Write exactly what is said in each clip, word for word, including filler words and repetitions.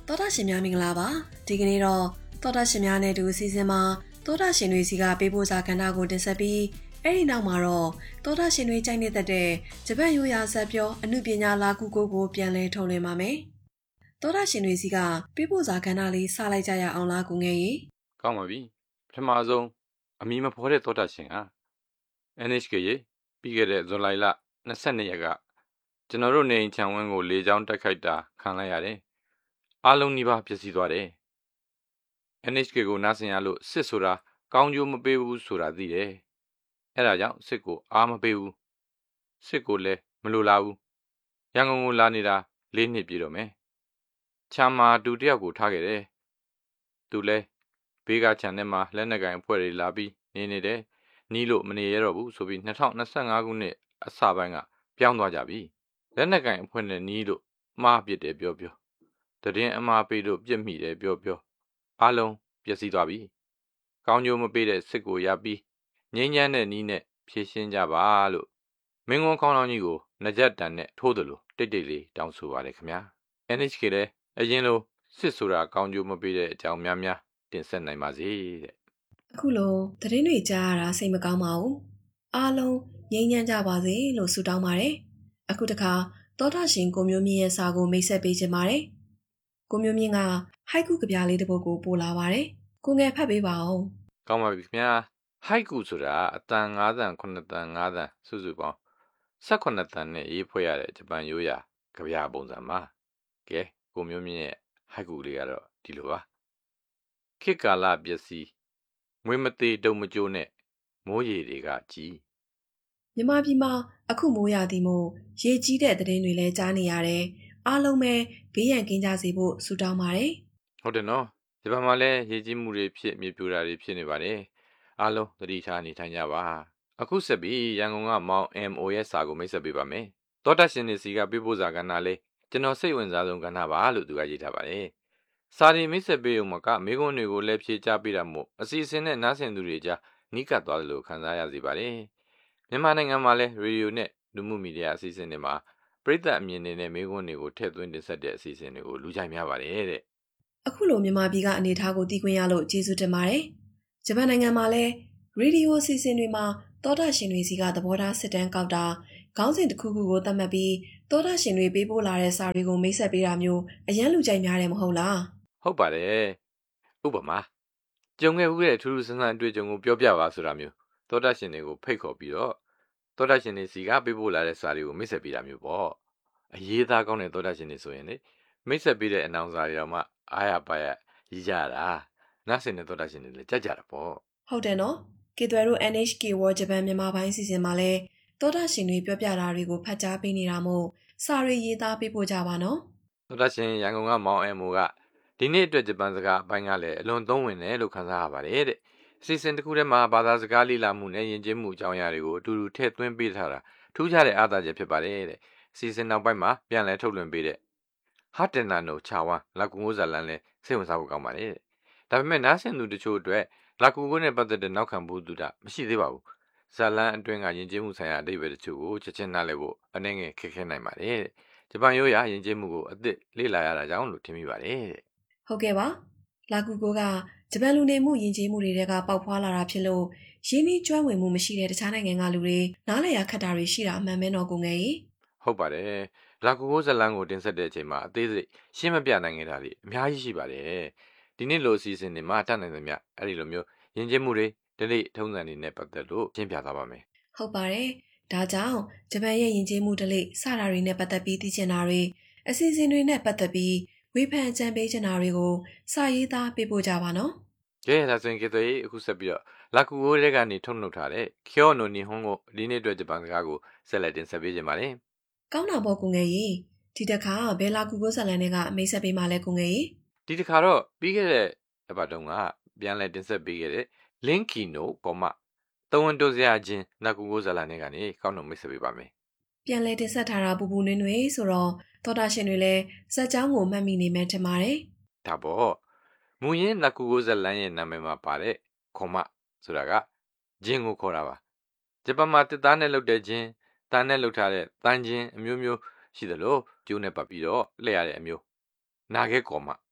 သောတာရှင်များမင်္ဂလာပါဒီကနေ့တော့သောတာရှင်များနဲ့တူအစီအစဉ်မှာသောတာရှင်တွေစီကပေးပို့စာကဏ္ဍကိုတင်ဆက်ပြီးအဲ့ဒီနောက်မှာတော့သောတာရှင်တွေကြိုက်နေတဲ့ဂျပန်ရိုးရာဇာတ်ပြောအမှုပညာလာကူကိုကိုပြန်လဲထုတ်လွှင့်ပါမယ်သောတာရှင်တွေစီကပေးပို့စာကဏ္ဍလေးစလိုက်ကြရအောင်လားကိုငယ်ကြီးကောင်းပါပြီပထမဆုံးအမီမဖော်တဲ့သောတာရှင်က အန် အိချ် ကေ ရေပြီးခဲ့တဲ့ဇွန်လလ၂၂ရက်ကကျွန်တော်တို့နေချံဝင်းကိုလေကြောင်းတိုက်ခိုက်တာခံလိုက်ရတယ်အားလုံးနီးပါးပျက်စီးသွားတယ် အန် အိချ် ကေ ကိုနားဆင်ရလို့စစ်ဆိုတာကောင်းကျိုးမပေးဘူးဆိုတာသိတယ်အဲ့ဒါကြောင့်စစ်ကိုအားမပေးဘူးစစ်ကိုလည်းမလိုလားဘူးရန်ကုန်ကိုလာနေတာလေးနှစ်ပြည့်တော့မယ်ချမ်းမာတူတယောက်ကိုထားခဲ့တယ်သူလည်းဘေးကခြံထဲမှာလက်နက်ကင်အဖွဲ့တွေလာပြီးနေနေတယ်နီးလို့မနေရတော့ဘူးဆိုပြီး၂၀၂၅ခုနှစ်အစပိုင်းကပြောင်းသွားကြပြီလက်နက်ကင်အဖွဲ့နဲ့နီးလို့မှားပစ်တယ်ပြောပြောတရင်အမှားပေးလို့ပြစ်မိတယ်ပြောပြောအားလုံးပျက်စီးသွားပြီကောင်းကျိုးမပေးတဲ့စစ်ကိုရပြီးငြိမ်းချမ်းတဲ့နီးနဲ့ဖြည့်ရှင်းကြပါလို့မင်းကွန်းခေါင်းလောင်းကြီးကိုနှကြက်တန်နဲ့ထိုးတယ်လို့တိတ်တိတ်လေးတောင်းဆိုပါတယ်ခင်ဗျာ အန် အိချ် ကေ လည်းအရင်လိုစစ်ဆိုတာကောင်းကျိုးမပေးတဲ့အကြောင်းများများတင်ဆက်နိုင်ပါစေတဲ့အခုလိုသတင်းတွေကြားရတာစိတ်မကောင်းပါဘူးအားလုံးငြိမ်းချမ်းကြပါစေလို့ဆုတောင်းပါတယ်အခုတခါသောတာရှင်ကိုမျိုးမြင့်ရဲ့စာကိုမိတ်ဆက်ပေးခြင်းပါတယ်ကိုမျိုးမြင့်ကဟိုက်ကူကဗျာလေးတစ်ပုဒ်ကိုပို့လာပါတယ်ကိုငယ်ဖတ်ပေးပါဦးကောင်းပါပြီခင်ဗျာဟိုက်ကူဆိုတာအတန်၅တန်၇တန်၅တန်စုစုပေါင်း၁၈တန်နဲ့ရေးဖွဲ့ရတဲ့ဂျပန်ရိုးရာကဗျာပုံစံပါကဲကိုမျိုးမြင့်ရဲ့ဟိုက်ကူလေးကတော့ဒီလိုပါခေတ်ကာလပျက်စီးမွေးမသေးတုံမကြိုးနဲ့မိုးရေတွေကကြီးမြန်မာပြည်မှာအခုမိုးရသည်မို့ရေကြီးတဲ့သတင်းတွေလည်းကြားနေရတယ်အားလုံးပဲဘေးရန်ကင်းကြစေဖို့ဆုတောင်းပါတယ်ဟုတ်တယ်နော်ဂျပန်မှာလည်းရေကြီးမှုတွေဖြစ်မြေပြိုတာတွေဖြစ်နေပါတယ်အားလုံးသတိထားနေထိုင်ကြပါအခုဆက်ပြီးရန်ကုန်ကမောင် အမ် အို ရဲ့စာကိုမိတ်ဆက်ပေးပါမယ်သောတာရှင်နေစီကပေးပို့စာကဏ္ဍလေးကျွန်တော်စိတ်ဝင်စားဆုံးကဏ္ဍပါလို့သူကရေးထားပါတယ်စာရီမိတ်ဆက်ပေးုံမကမိကွန်းတွေကိုလည်းဖြေချပေးတာမို့အစီအစဉ်နဲ့နားဆင်သူတွေကြားနီးကပ်သွားတယ်လို့ခံစားရစေပါတယ်မြန်မာနိုင်ငံမှာလည်းရေဒီယိုနဲ့လူမှုမီဒီယာအစီအစဉ်တွေမှာပရိသတ်အမြင်တွေနဲ့မိကွန်းတွေကိုထည့်သွင်းတင်ဆက်တဲ့အစီအစဉ်တွေကိုလူကြိုက်များပါတယ်တဲ့အခုလိုမြန်မာပြည်ကအနေအထားကိုသိခွင့်ရလို့ကျေးဇူးတင်ပါတယ်ဂျပန်နိုင်ငံမှာလည်းရေဒီယိုအစီအစဉ်တွေမှာသောတာရှင်တွေစီကသဘောထားစစ်တမ်းကောက်တာခေါင်းစဉ်တစ်ခုခုကိုသတ်မှတ်ပြီးသောတာရှင်တွေပေးပို့လာတဲ့စာတွေကိုမိတ်ဆက်ပေးတာမျိုးအရန်လူကြိုက်များတယ်မဟုတ်လားဟုတ်ပါတယ်ဥပမာကြုံခဲ့ဦးတဲ့ထူးထူးဆန်းဆန်းအတွေ့အကြုံကိုပြောပြပါဆိုတာမျိုးသောတာရှင်တွေကိုဖိတ်ခေါ်ပြီးတော့သောတာရှင်တွေစီကပေးပို့လာတဲ့စာတွေကိုမိတ်ဆက်ပေးတာမျိုးပေါ့အရေးသားကောင်းတဲ့သောတာရှင်တွေဆိုရင်လေမိတ်ဆက်ပေးတဲ့အနောင်စာတွေတော့မှအားရပါရရေးကြတာနားဆင်တဲ့သောတာရှင်တွေလည်းကြက်ကြတာပေါ့ဟုတ်တယ်နော်ကေသွဲတို့ အန် အိချ် ကေ World Japan မြန်မာပိုင်းစီစဉ်မှာလဲသောတာရှင်တွေပြောပြတာတွေကိုဖတ်ကြားပေးနေတာမို့စာတွေရေးသားပေးပို့ကြပါနော်သောတာရှင်ရန်ကုန်ကမောင်အမိုကဒီနေ့အတွက်ဂျပန်စကားအပိုင်းကလည်းအလွန်သုံးဝင်တယ်လို့ခန်းစားရပါတယ်တဲ့အစီအစဉ်တစ်ခုထဲမှာဘာသာစကားလေ့လာမှုနဲ့ယဉ်ကျေးမှုအကြောင်းအရာတွေကိုအတူတူထည့်သွင်းပေးထားတာထူးခြားတဲ့အားသာချက်ဖြစ်ပါတယ်တဲ့အစီအစဉ်နောက်ပိုင်းမှာပြန်လည်ထုတ်လွှင့်ပေးတဲ့ဟာတင်နာနိုချာဝမ်လာကူငိုးဇာလန်လည်းစိတ်ဝင်စားဖို့ကောင်းပါတယ်ဒါပေမဲ့နားဆင်သူတချို့အတွက်လာကူငိုးနဲ့ပတ်သက်တဲ့နောက်ခံဘူးသူတာမရှိသေးပါဘူးဇာလန်အတွင်းကယဉ်ကျေးမှုဆိုင်ရာအဓိပ္ပာယ်တချို့ကိုချက်ချင်းနားလည်ဖို့အနေငယ်ခက်ခဲနိုင်ပါတယ်ဂျပန်ရိုးရာယဉ်ကျေးမှုကိုအသစ်လေ့လာရတာကြောင့်လို့ထင်မိပါတယ်တဲ့ဟုတ်ကဲ့ပါလာကူကိုကဂျပန်လူနေမှုယဉ်ကျေးမှုတွေကပေါက်ဖွာလာတာဖြစ်လို့ရင်းနှီးကျွမ်းဝင်မှုမရှိတဲ့တခြားနိုင်ငံကလူတွေနားလည်ရခက်တာတွေရှိတာအမှန်ပဲတော့ကိုငယ်ကြီးဟုတ်ပါတယ်လာကူကိုဇလန်ကိုတင်ဆက်တဲ့အချိန်မှာအသေးစိတ်ရှင်းမပြနိုင်ခဲ့တာတွေအများကြီးရှိပါတယ်ဒီနေ့လိုအစီအစဉ်တွေမှာတတ်နိုင်သမျှအဲ့ဒီလိုမျိုးယဉ်ကျေးမှုတွေဒလိထုံးစံတွေနဲ့ပတ်သက်လို့ရှင်းပြသွားပါမယ်ဟုတ်ပါတယ်ဒါကြောင့်ဂျပန်ရဲ့ယဉ်ကျေးမှုဒလိစတာတွေနဲ့ပတ်သက်ပြီးသိချင်တာတွေအစီအစဉ်တွေနဲ့ပတ်သက်ပြီးဝေဖန်ကြံပေးချင်တာတွေကိုစာရေးသားပေးပို့ကြပါနော်ကဲဒါဆိုရင်ကေသွေးအခုဆက်ပြီးတော့လာကူကိုတဲ့ကနေထုတ်နှုတ်ထားတဲ့ခေယောနိုနီဟွန်ကိုဒီနေ့အတွက်ဂျပန်စကားကိုဆက်လက်တင်ဆက်ပေးကြပါမယ်ကောင်းတာပေါ့ကိုငယ်ကြီးဒီတခါဘယ်လာကူကိုဇလန်တွေကမိတ်ဆက်ပေးမှလဲကိုငယ်ကြီးဒီတခါတော့ပြီးခဲ့တဲ့အပတ်တုန်းကပြန်လဲတင်ဆက်ပေးခဲ့တဲ့လင်းကီနိုကောမတဝန်တိုစရာချင်းလာကူကိုဇလန်တွေကနေကောင်းတော့မိတ်ဆက်ပေးပါမယ်ပြန်လဲတင်ဆက်ထားတာပူပူနွေးနွေးဆိုတော့သောတာရှင်တွေလည်းဇက်ကြောင်းကိုမှတ်မိနေမှထင်ပါတယ်ဒါပေါ့မူရင်းလာကူကိုဇလန်ရဲ့နာမည်မှာပါတဲ့ကောမဆိုတာကဂျင်းကိုခေါ်တာပါဂျပန်မှာတစ်သားနဲ့လုပ်တဲ့ဂျင်းတန်းနဲ့လုပ်ထားတဲ့တန်းဂျင်းအမျိုးမျိုးရှိသလိုကျိုးနဲ့ပတ်ပြီးတော့လှည့်ရတဲ့အမျိုးနာခဲကောမ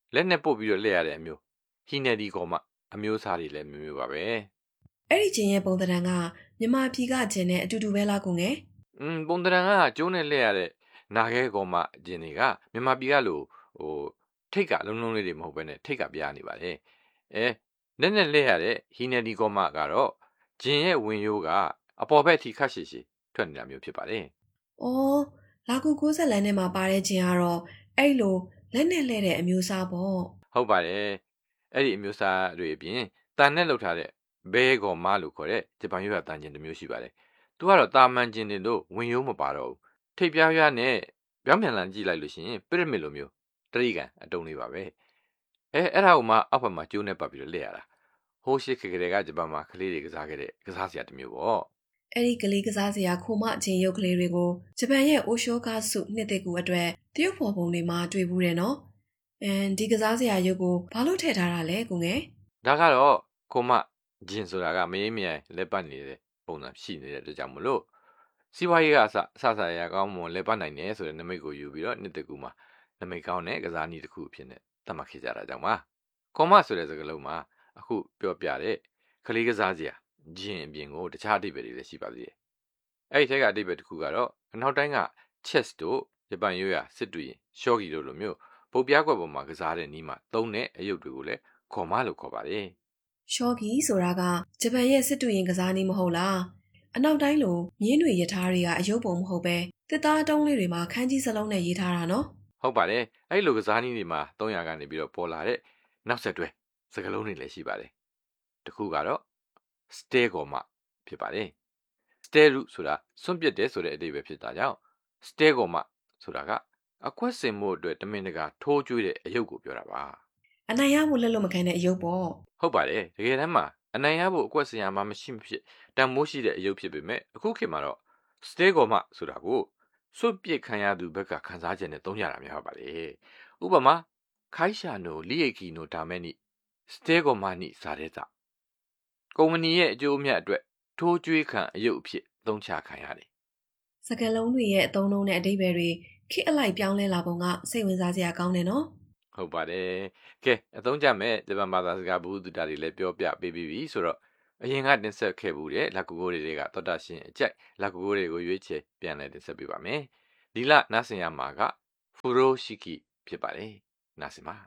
လက်နဲ့ပုတ်ပြီးတော့လှည့်ရတဲ့အမျိုးဟီနယ်ဒီကောမှအမျိုးစားတွေလည်းမျိုးမျိုးပါပဲအဲ့ဒီဂျင်ရဲ့ပုံသဏ္ဍာန်ကမြန်မာပြည်ကဂျင်နဲ့အတူတူပဲလားကိုငယ်อืมပုံသဏ္ဍာန်ကကျိုးနဲ့လှည့်ရတဲ့နာခဲကောမှဂျင်တွေကမြန်မာပြည်ကလို့ဟိုထိတ်ကလုံးလုံးလေးတွေမဟုတ်ဘဲနဲ့ထိတ်ကပြားနေပါတယ်အဲလက်နဲ့လှည့်ရတဲ့ဟီနယ်ဒီကောမှကတော့ဂျင်ရဲ့ဝင်ရိုးကအပေါ်ဘက်ထိခတ်ရှိရှိထွက်နေတာမျိုးဖြစ်ပါတယ်။အော်လာကူကိုးဆက်လန်းထဲမှာပါတဲ့ဂျင်ကတော့အဲ့လိုလက်နဲ့လှဲ့တဲ့အမျိုးအစားပေါ့ဟုတ်ပါတယ်အဲ့ဒီအမျိုးအစားတွေအပြင်တန်နဲ့လှုပ်ထားတဲ့ဘဲကောမလို့ခေါ်တဲ့ဂျပန်ရိုးရာတန်ဂျင်တစ်မျိုးရှိပါတယ်သူကတော့တာမန်ဂျင်တွေလို့ဝင်ရိုးမပါတော့ဘူးထိပ်ပြားပြားနဲ့ပြောင်းပြန်လန်ကြည့်လိုက်လို့ရှိရင်ပရမစ်လိုမျိုးတရိကန်အတုံးလေးပါပဲအဲအဲ့ဒါကိုမှအောက်ဘက်မှာကျိုးနဲ့ပတ်ပြီးတော့လက်ရတာဟိုးရှိခေတ်ကလေးကဂျပန်မှာကလေးတွေကစားခဲ့တဲ့ကစားစရာတစ်မျိုးပေါ့အဲ့ဒီကလေးကစားစရာခိုမအချင်းရုပ်ကလေးတွေကိုဂျပန်ရဲ့အိုရှိုကာစုနှစ်သိကူအတွက်တရုတ်ဖော်ပုံတွေမှာတွေ့ဘူးတယ်နော်။အမ်ဒီကစားစရာရုပ်ကိုဘာလို့ထည့်ထားတာလဲကိုငယ်ဒါကတော့ခိုမဂျင်ဆိုတာကမရေးမြိုင်လက်ပတ်နေတဲ့ပုံစံရှိနေတဲ့အတွက်ကြောင့်မလို့စီးပွားရေးကအစအဆဆရာကောင်းမွန်လက်ပတ်နိုင်တယ်ဆိုတဲ့နမိတ်ကိုယူပြီးတော့နှစ်တကူမှာနမိတ်ကောင်းတဲ့ကစားနည်းတစ်ခုအဖြစ်နဲ့သတ်မှတ်ခဲ့ကြတာကြောင့်ပါခိုမဆိုတဲ့စကားလုံးမှာအခုပြောပြတဲ့ကလေးကစားစရာဂျင်အပြင်ကိုတခြားအဓိပ္ပာယ်တွေလည်းရှိပါသေးတယ်အဲ့ဒီထက်ကအဓိပ္ပာယ်တစ်ခုကတော့အနောက်တိုင်းက chess တို့ဂျပန်ရိုးရာစစ်တူရင် shogi တို့လိုမျိုးပုတ်ပြားကွက်ပေါ်မှာကစားတဲ့နည်းမှာသုံးတဲ့အရုပ်တွေကိုလည်းခေါ်မလို့ခေါ်ပါတယ်။ရှော့ဂီဆိုတာကဂျပန်ရဲ့စစ်တူရင်ကစားနည်းမဟုတ်လား။အနောက်တိုင်းလိုမြင်းတွေရထားတွေကအယုတ်ပုံမဟုတ်ပဲတစ်သားတုံးလေးတွေမှာခန်းကြီးစလုံးနဲ့ရေးထားတာနော်။ဟုတ်ပါတယ်။အဲ့လိုကစားနည်းတွေမှာသုံးရာကနေပြီးတော့ပေါ်လာတဲ့နောက်ဆက်တွဲစကားလုံးတွေလည်းရှိပါတယ်။တစ်ခုကတော့ stay ကောမှဖြစ်ပါတယ်။ stay ရုဆိုတာစွန့်ပစ်တယ်ဆိုတဲ့အဓိပ္ပာယ်ဖြစ်တာကြောင့် stay ကောမှဆိုတာကအကွက်စင်မှုအတွက်တမင်တကာထိုးကျွေးတဲ့အယုတ်ကိုပြောတာပါအနိုင်ရဖို့လက်လို့မခံတဲ့အယုတ်ပေါ့ဟုတ်ပါတယ်တကယ်တမ်းမှာအနိုင်ရဖို့အကွက်စင်ရမှာမရှိမဖြစ်တန်မိုးရှိတဲ့အယုတ်ဖြစ်ပေမဲ့အခုခေတ်မှာတော့ stay ကောမှဆိုတာကိုစွန့်ပစ်ခံရသူဘက်ကခံစားချက်နဲ့သုံးရတာများပါလေဥပမာခိုင်ရှာနိုလီယေကီနိုဒါမဲနိ stay ကောမှနိစားတဲ့တာကုမ္ပဏီရဲ့အကျိုးအမြတ်အတွက်ထိုးကျွေးခံအယုတ်အဖြစ်သုံးချခံရတယ်စကားလုံးတွေရဲ့အသုံးလုံးနဲ့အဓိပ္ပာယ်တွေခေတ်အလိုက်ပြောင်းလဲလာပုံကစိတ်ဝင်စားစရာကောင်းတယ်နော်ဟုတ်ပါတယ်ကဲအသုံးချမဲ့ဂျပန်ဘာသာစကားဘုသူတာတွေလည်းပြောပြပေးပြီးပြီဆိုတော့အရင်ကတင်ဆက်ခဲ့ဘူးတဲ့လက်ကူကိုတွေကသောတာရှင်အကြိုက်လက်ကူကိုတွေကိုရွေးချယ်ပြန်လဲတင်ဆက်ပေးပါမယ်ဒီလနားဆင်ရမှာကဖူရိုရှိကိဖြစ်ပါတယ်နားဆင်ပါ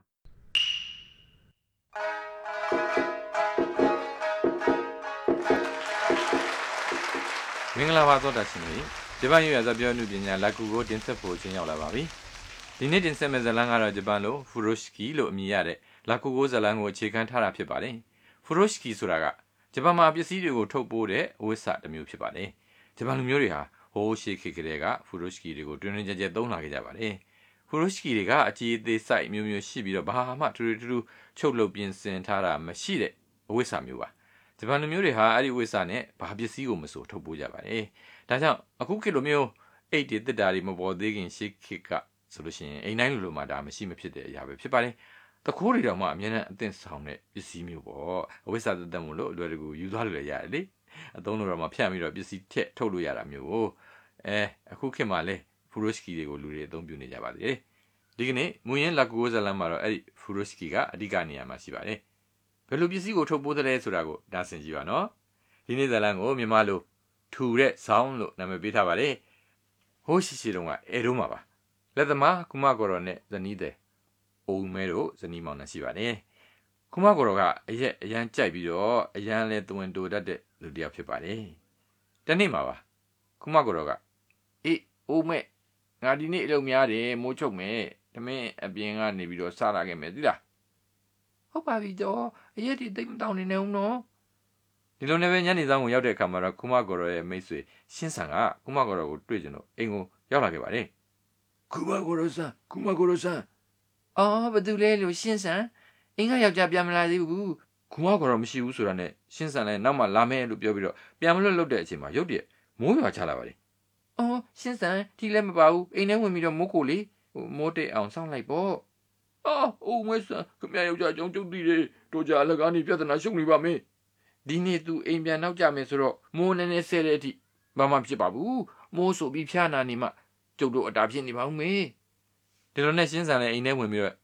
မင်္ဂလာပါသောတာရှင်တွေဂျပန်ရိုးရာဇာပြောအမှုပညာလက်ကူကိုတင်ဆက်ဖို့ချင်းရောက်လာပါပြီဒီနေ့တင်ဆက်မယ့်ဇာတ်လမ်းကတော့ဂျပန်လိုဖူရိုရှိကိလို့အမည်ရတဲ့လက်ကူကိုဇာတ်လမ်းကိုအခြေခံထားတာဖြစ်ပါတယ်ဖူရိုရှိကိဆိုတာကဂျပန်မှာပစ္စည်းတွေကိုထုတ်ပိုးတဲ့အဝိစာတစ်မျိုးဖြစ်ပါတယ်ဂျပန်လူမျိုးတွေဟာဟိုးရှေးခေတ်ကလေးကဖူရိုရှိကိတွေကိုတွင်တွင်ကြဲကြဲသုံးလာခဲ့ကြပါတယ်ဖူရိုရှိကိတွေကအကြီးအသေးစိုက်မျိုးမျိုးရှိပြီးတော့ဘာမှထူထူထူချုပ်လုပ်ပြင်ဆင်ထားတာမရှိတဲ့အဝိစာမျိုးပါဂျပန်လူမျိုးတွေဟာအဲ့ဒီဝိစာနဲ့ဘာပစ္စည်းကိုမဆိုထုတ်ပိုးကြပါတယ်။ဒါကြောင့်အခုခေတ်လိုမျိုးအိတ်တွေတစ်တာတွေမပေါ်သေးခင်ရှေးခေတ်ကဆိုလို့ရှိရင်အိမ်တိုင်းလိုလိုမှဒါမရှိမဖြစ်တဲ့အရာပဲဖြစ်ပါတယ်။တခိုးတွေတောင်မှအများနဲ့အသင့်ဆောင်တဲ့ပစ္စည်းမျိုးပေါ့။အဝိစာသက်သက်မို့လို့အလွယ်တကူယူသွားလို့လည်းရတယ်လေ။အသုံးလိုတော့မှဖြန့်ပြီးတော့ပစ္စည်းထက်ထုတ်လို့ရတာမျိုးကိုအဲအခုခေတ်မှာလဲဖူရိုရှိကိတွေကိုလူတွေအသုံးပြုနေကြပါသေးတယ်။ဒီကနေ့မူရင်းလက်ကူကိုဇလန်မှာတော့အဲ့ဒီဖူရိုရှိကိကအဓိကနေရာမှာရှိပါတယ်။ဘယ်လိုပစ္စည်းကိုထုတ်ပိုးတယ်ဆိုတာကိုဒါဆင်ကြည့်ပါနော်ဒီနေ့ဇာတ်လမ်းကိုမြန်မာလိုထူတဲ့ဆောင်းလို့နာမည်ပေးထားပါတယ်ဟိုးရှိရှိတုန်းကအဲတုန်းမှာပါလက်သမားကုမကိုရောနဲ့ဇနီးတဲ့အိုမဲတို့ဇနီးမောင်နှံရှိပါတယ်ကုမကိုရောကအရက်အရန်ကြိုက်ပြီးတော့အရန်လဲသွင်တိုတတ်တဲ့လူတစ်ယောက်ဖြစ်ပါတယ်တနေ့မှာပါကုမကိုရောကအေးအိုမဲငါဒီနေ့အလုပ်များတယ်မိုးချုပ်မယ်တမင်းအပြင်ကနေပြီးတော့စားလာခဲ့မယ်သိလားဟုတ်ပါပြီတော့အရက်ဒီတိတ်မတောင်းနေနေဦးနော်ဒီလိုနဲ့ပဲညနေဆောင်ကိုရောက်တဲ့အခါမှာတော့ကုမကိုရောရဲ့မိတ်ဆွေရှင်းဆန်ကကုမကိုရောကိုတွေ့ကြလို့အိမ်ကိုရောက်လာခဲ့ပါတယ်ကုမကိုရောဆန်ကုမကိုရောဆန်အော်ဘာတူလဲလို့ရှင်းဆန်အိမ်ကယောက်ျားပြန်မလာသေးဘူးကုမကိုရောမရှိဘူးဆိုတာနဲ့ရှင်းဆန်လည်းနောက်မှလာမယ်လို့ပြောပြီးတော့ပြန်မလွတ်လွတ်တဲ့အချိန်မှာရုတ်တရက်မိုးရွာချလာပါတယ်အော်ရှင်းဆန်ဒီလည်းမပါဘူးအိမ်ထဲဝင်ပြီးတော့မိုးကိုလေဟိုမိုးတိတ်အောင်စောင့်လိုက်ပေါ့အော်အိုးမဆန်ခမယောက်ျားကြောင့်ကျုပ်တည်တယ်တို့ကြအလကားနေပြဿနာရှုပ်နေပါမယ်ဒီနေ့သူအိမ်ပြန်နောက်ကြမယ်ဆိုတော့မိုးနည်းနည်းဆဲတဲ့အထိဘာမှဖြစ်ပါဘူးမိုးဆိုပြီးဖျားနာနေမှကျုပ်တို့အတားဖြစ်နေပါဦးမေဒီလိုနဲ့ရှင်းဆန်လည်းအိမ်ထဲဝင်ပြီးတော့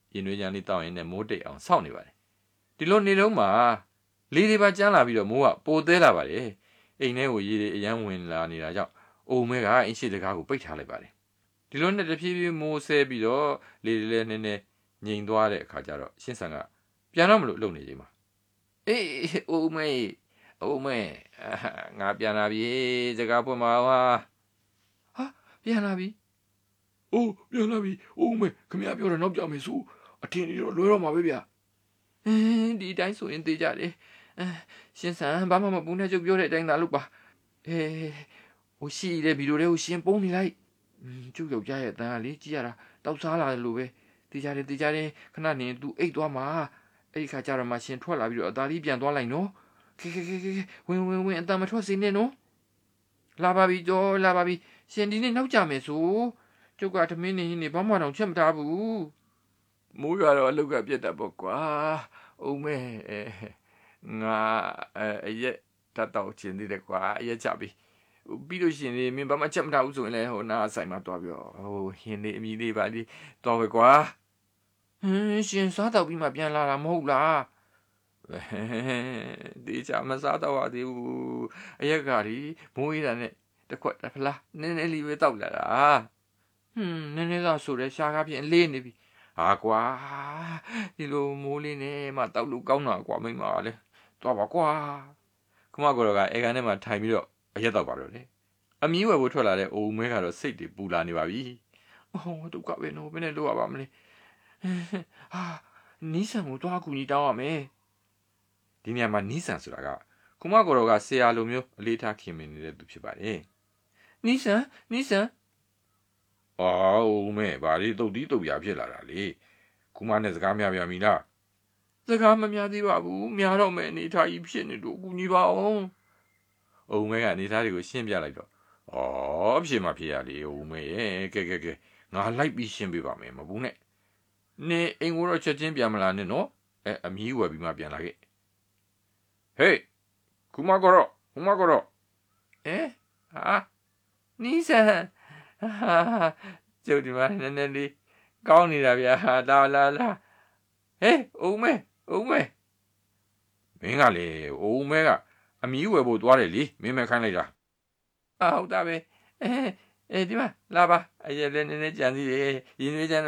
ရင်နွေးချမ်းလေးတောက်ရင်နဲ့မိုးတိတ်အောင်စောင့်နေပါတယ်ဒီလိုနေလုံးမှာလေတွေပါကျန်းလာပြီးတော့မိုးကပိုသေးလာပါတယ်အိမ်ထဲကိုရေတွေအယမ်းဝင်လာနေတာကြောင့်အုံမဲကအင်းရှိတကားကိုပိတ်ထားလိုက်ပါတယ်ဒီလိုနဲ့တဖြည်းဖြည်းမိုးဆဲပြီးတော့လေတွေလည်းနည်းနည်းငြိမ်သွားတဲ့အခါကျတော့ရှင်းဆန်ကပြန်တော့မလို့လုံနေချိန်မှာအေးအုံမဲအုံမဲငါပြန်လာပြီစကားပွင့်ပါဟာဟာပြန်လာပြီအိုးပြန်လာပြီအုံမဲခမရပြောတော့နောက်ကြမယ်ဆိုအထင်ကြီးတော့လွဲတော့မှာပဲဗျာအင်းဒီတိုင်းဆိုရင်သေးကြတယ်အရှင်းဆန်ဘာမှမပူနဲ့ကျုပ်ပြောတဲ့အတိုင်းသာလုပ်ပါအေးဟိုရှိတဲ့ဗီဒီယိုတွေကိုရှင်းပုံးနေလိုက်ကျုပ်ယောက်ျားရဲ့အတန်းကလေကြည့်ရတာတောက်စားလာတယ်လို့ပဲတေးကြတယ်တေးကြတယ်ခဏနေသူအိတ်သွားမှာအဲ့ဒီခါကျတော့မှရှင်ထွက်လာပြီးတော့အသားလေးပြန်သွားလိုက်နော်ခေခေခေခေဝင်ဝင်ဝင်အတန်းမထွက်စေနဲ့နော်လာပါပြီကြောလာပါပြီရှင်ဒီနေ့နောက်ကြမယ်ဆိုကျုပ်ကသမင်းနေနေဘာမှတော့ချက်မထားဘူးမိုးရွာတော့အလုတ်ကပြက်တာပေါ့ကွာအုံးမဲငါအရက်တတ်တော့ချင်းသေးတယ်ကွာအရက်ချပြီပြီးလို့ရှိရင်လေမင်းဘာမှချက်မထားဘူးဆိုရင်လည်းဟိုနားဆိုင်မှာတွားပြီးတော့ဟိုဟင်းလေးအမီလေးပါလေးတွားပဲကွာဟင်းရှင်စားတော့ပြီးမှပြန်လာတာမဟုတ်လားဒီချာမစားတော့ပါသေးဘူးအရက်ကကြီးမိုးရည်တာနဲ့တခွက်တဖလားနည်းနည်းလေးပဲတောက်လာတာဟွန်းနည်းနည်းတော့ဆိုရဲရှားကားပြင်လေးနေပြီဟာကွာဒီလိုမိုးလေးနဲ့မှတောက်လို့ကောင်းတာကွာမိမလေတွားပါကွာခမကောကအေကန်ထဲမှာထိုင်ပြီးတော့အရက်တော့ပါတော့လေအမီးဝယ်ဖို့ထွက်လာတဲ့အိုမဲကတော့စိတ်တွေပူလာနေပါပြီဟောဒုက္ခပဲနော်ဘယ်နဲ့လို့ရပါမလဲဟာနီးဆန်ကိုတွားကူညီတောင်းရမယ်ဒီနေရာမှာနီးဆန်ဆိုတာကခမကောကဆရာလိုမျိုးအလေးထားခင်မင်နေတဲ့သူဖြစ်ပါတယ်နီးဆန်နီးဆန်အော်မဲဘာလေးတုတ်တီးတုတ်ပြဖြစ်လာတာလေခမနဲ့စကားများပြမီလားစကားမများသေးပါဘူးများတော့မယ်အနေထားကြီးဖြစ်နေလို့ကူညီပါအောင်အုံမဲကအနေထားတွေကိုရှင်းပြလိုက်တော့ဩအဖြစ်မှဖြစ်ရလေအုံမဲရဲ့ကဲကဲကဲငါလိုက်ပြီးရှင်းပြပါမယ်မဘူးနဲ့နေအိမ်ကိုတော့ချက်ချင်းပြန်မလာနဲ့နော်အဲအမီးဝယ်ပြီးမှပြန်လာခဲ့ဟေးကူမကောကူမကောအဲဟာနီးဆန်ဟာကျုပ်ဒီမှာနည်းနည်းလေးကောင်းနေတာဗျာလာလာလာဟေးအုံမဲအုံမဲမင်းကလေအုံမဲကအမီးဝယ်ဖို့သွားတယ်လေမင်းမခိုင်းလိုက်တာအာဟုတ်တာပဲအဲအဲဒီမှာလာပါအရက်လည်းနည်းနည်းကြံသေးတယ်ရင်းနှွေးချမ်း